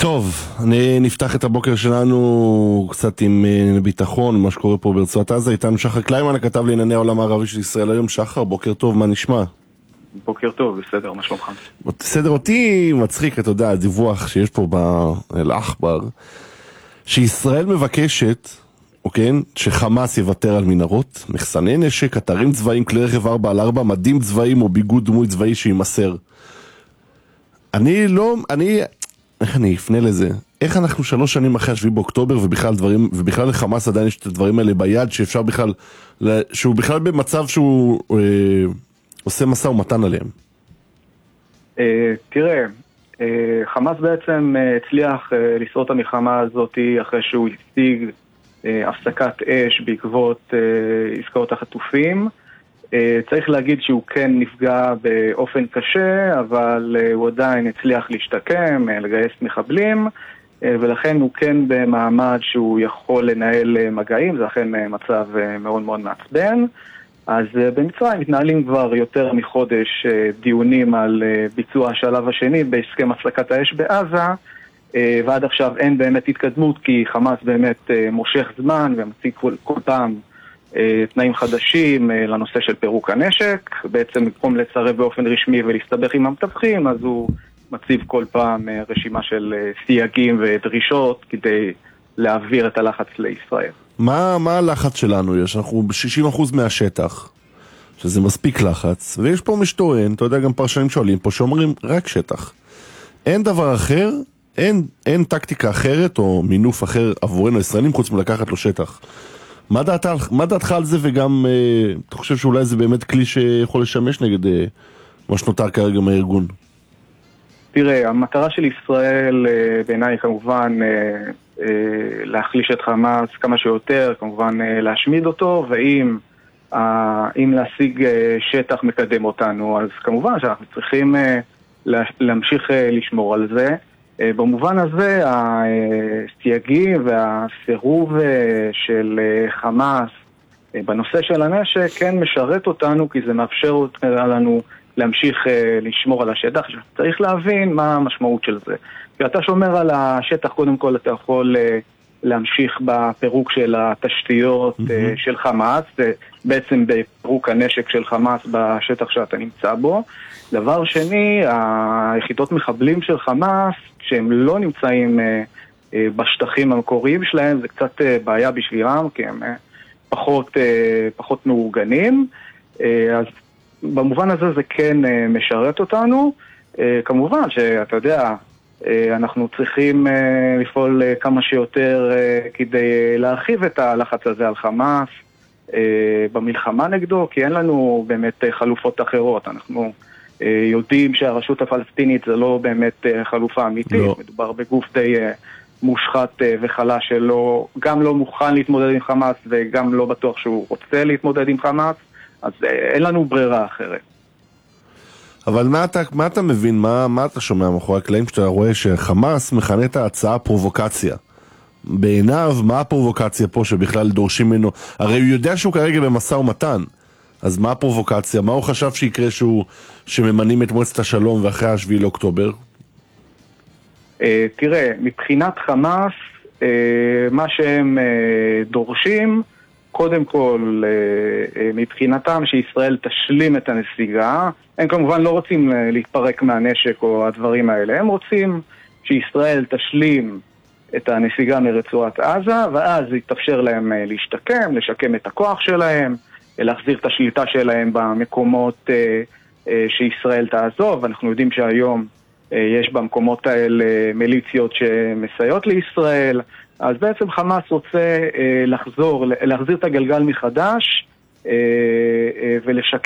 טוב, אני נפתח את הבוקר שלנו קצת עם ביטחון, מה שקורה פה ברצועת עזה. איתנו שחר קליימן, הכתב לענייני העולם הערבי של ישראל היום. שחר, בוקר טוב, מה נשמע? בוקר טוב, בסדר, מה שלומך? בסדר, אותי מצחיק, אתה יודע, הדיווח שיש פה באל-אחבר, שישראל מבקשת, אוקיי, שחמאס יוותר על מנהרות, מחסני נשק, אתרים צבאיים, כלי רכב 4x4, מדים צבאיים או ביגוד דמוי צבאי שימסר. איך אני אפנה לזה? איך אנחנו 3 שנים אחרי 7 באוקטובר ובכלל לחמאס עדיין יש את הדברים האלה ביד, שאפשר בכלל, שהוא בכלל במצב שהוא עושה משא ומתן עליהם? תראה, חמאס בעצם הצליח לשרוד את המלחמה הזאת אחרי שהוא השיג הפסקת אש בעקבות עסקאות החטופים. צריך להגיד שהוא כן נפגע באופן קשה, אבל הוא עדיין הצליח להשתקם, לגייס מחבלים, ולכן הוא כן במעמד שהוא יכול לנהל מגעים. זה אכן מצב מאוד מאוד מעצבן. אז במצרים מתנהלים כבר יותר מחודש דיונים על ביצוע השלב השני בהסכם הפסקת האש בעזה, ועד עכשיו אין באמת התקדמות, כי חמאס באמת מושך זמן ומציג כל פעם תנאים חדשים לנושא של פירוק הנשק. בעצם במקום לצרף באופן רשמי ולהסתבך עם המתווכים, אז הוא מציב כל פעם רשימה של סייגים ודרישות כדי להעביר את הלחץ לישראל. מה הלחץ שלנו יש? אנחנו ב-60% מהשטח, שזה מספיק לחץ, ויש פה משטורן, אתה יודע, גם פרשנים שואלים פה, שאומרים רק שטח. אין דבר אחר, אין טקטיקה אחרת או מינוף אחר עבורנו ישראלים חוץ מלקחת לו שטח. מה דעתך על זה, וגם אתה חושב שאולי זה באמת כלי שיכול לשמש נגד מה שנותר כרגע מהארגון? תראה, המטרה של ישראל בעיניי כמובן להחליש את חמאס כמה שיותר, כמובן להשמיד אותו, ואם להשיג שטח מקדם אותנו, אז כמובן שאנחנו צריכים להמשיך לשמור על זה. במובן הזה הסייגים והסירוב של חמאס בנושא של הנשק כן משרת אותנו, כי זה מאפשר לנו להמשיך לשמור על השטח. צריך להבין מה המשמעות של זה. כשאתה שומר על השטח, קודם כל אתה יכול להמשיך בפירוק של התשתיות של חמאס, בעצם בפירוק הנשק של חמאס בשטח שאתה נמצא בו. דבר שני, היחידות מחבלים של חמאס, שהם לא נמצאים בשטחים המקוריים שלהם, זה קצת בעיה בשבילם, כי הם פחות מאורגנים. אז במובן הזה זה כן משרת אותנו. כמובן שאתה יודע, אנחנו צריכים לפעול כמה שיותר כדי להרחיב את הלחץ הזה על חמאס במלחמה נגדו, כי אין לנו באמת חלופות אחרות. אנחנו יודעים שהרשות הפלסטינית זה לא באמת חלופה אמיתית, לא. מדובר בגוף די מושחת וחלש שלא, גם לא מוכן להתמודד עם חמאס וגם לא בטוח שהוא רוצה להתמודד עם חמאס, אז אין לנו ברירה אחרת. אבל מה אתה מבין, מה אתה שומע מאחורי הקלעים שאתה רואה שחמאס מכנה את ההצעה פרובוקציה? בעיניו, מה הפרובוקציה פה שבכלל דורשים ממנו? הרי הוא יודע שהוא כרגע במשא ומתן, אז מה הפרובוקציה? מה הוא חשב שיקרה שממנים את מועצת השלום ואחרי 7 לאוקטובר? תראה, מבחינת חמאס, מה שהם דורשים, קודם כל, מבחינתם שישראל תשלים את הנסיגה. הם כמובן לא רוצים להתפרק מהנשק או הדברים האלה. הם רוצים שישראל תשלים את הנסיגה מרצועת עזה, ואז יתאפשר להם להשתקם, לשקם את הכוח שלהם, להחזיר את השליטה שלהם במקומות שישראל תעזוב. אנחנו יודעים שהיום יש במקומות האלה מיליציות שמסייעות לישראל. אז בעצם חמאס רוצה להחזיר את הגלגל מחדש ולשקם